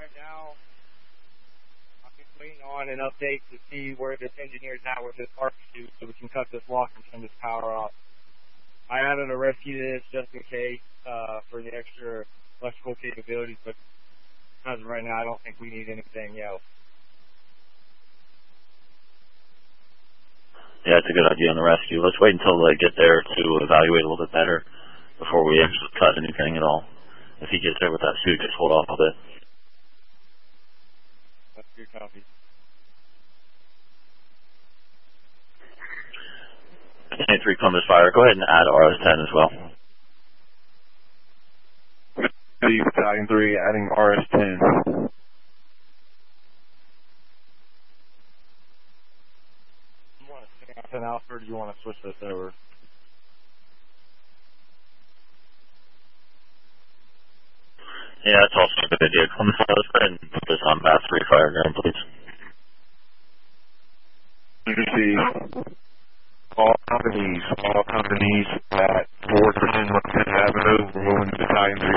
right now, I'm just waiting on an update to see where this engineer's at with this arc shoot so we can cut this lock and turn this power off. I added a rescue to this just in case for the extra electrical capabilities, but as of right now, I don't think we need anything else. Yeah, it's a good idea on the rescue. Let's wait until they get there to evaluate a little bit better before we actually cut anything at all. If he gets there with that suit, just hold off a bit. That's your copy. K3 Columbus Fire, go ahead and add RS-10 as well. Battalion 3 adding RS-10. You want to stay on 10 Alpha, or do you want to switch this over? Yeah, that's also a good idea. Columbus Fire, let's go ahead and put this on Bass 3 Fireground, please. You can see all companies at 410 Montana Avenue, we're moving to Battalion 3